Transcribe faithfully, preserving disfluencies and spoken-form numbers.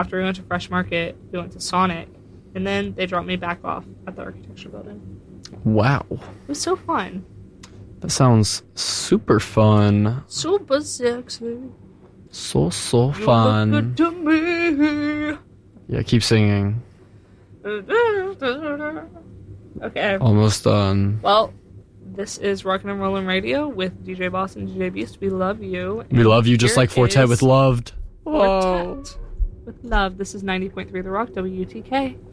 After we went to Fresh Market, we went to Sonic, and then they dropped me back off at the Architecture Building. Wow. It was so fun. That sounds super fun. Super sexy. So, so fun. You look good to me. Yeah, keep singing. Okay. Almost done. Well, this is Rockin' and Rollin' Radio with D J Boss and D J Beast. We love you. We love you just Here like Fortet is with Loved. Fortet with Love. This is ninety point three The Rock, W T K.